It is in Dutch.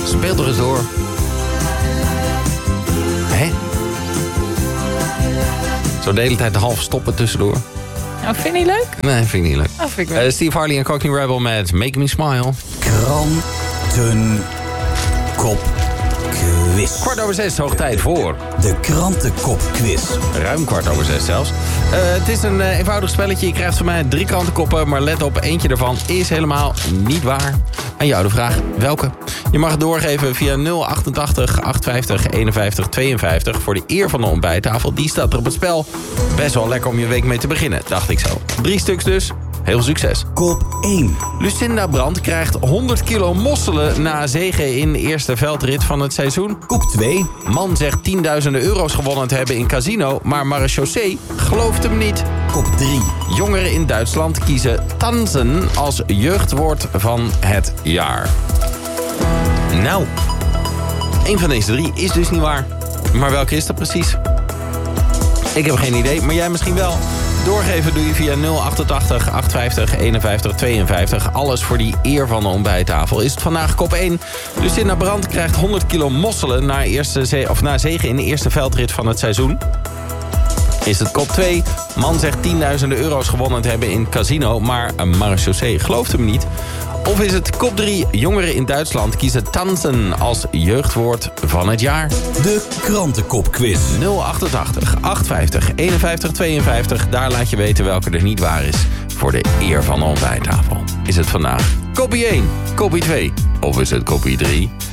Speel er eens door. Hè? Zo de hele tijd half stoppen tussendoor. Nou, vind je niet leuk? Nee, vind ik niet leuk. Oh, vind ik leuk. Steve Harley en Cockney Rebel met Make Me Smile. Krantenkop quiz. 6:15, hoog tijd voor. De krantenkop quiz. Ruim 6:15 zelfs. Het is een eenvoudig spelletje. Je krijgt van mij 3 krantenkoppen, maar let op, eentje ervan is helemaal niet waar. Aan jou de vraag, welke? Je mag het doorgeven via 088 850 51 52 voor de eer van de ontbijttafel. Die staat er op het spel. Best wel lekker om je week mee te beginnen, dacht ik zo. 3 stuks dus. Heel veel succes. Kop 1. Lucinda Brandt krijgt 100 kilo mosselen na zege in de eerste veldrit van het seizoen. Kop 2. Man zegt tienduizenden euro's gewonnen te hebben in casino, maar marechaussee gelooft hem niet. Kop 3. Jongeren in Duitsland kiezen tanzen als jeugdwoord van het jaar. Nou, één van deze 3 is dus niet waar. Maar welke is dat precies? Ik heb geen idee, maar jij misschien wel. Doorgeven doe je via 088 850 51 52. Alles voor die eer van de ontbijttafel. Is het vandaag kop 1. Lucinda Brandt krijgt 100 kilo mosselen na zege in de eerste veldrit van het seizoen. Is het kop 2. Man zegt tienduizenden euro's gewonnen te hebben in casino, maar een marechaussee gelooft hem niet. Of is het kop 3. Jongeren in Duitsland kiezen tanzen als jeugdwoord van het jaar. De krantenkop quiz. 088 850 51 52. Daar laat je weten welke er niet waar is. Voor de eer van de ontbijttafel. Is het vandaag kopie 1, kopie 2 of is het kopie 3?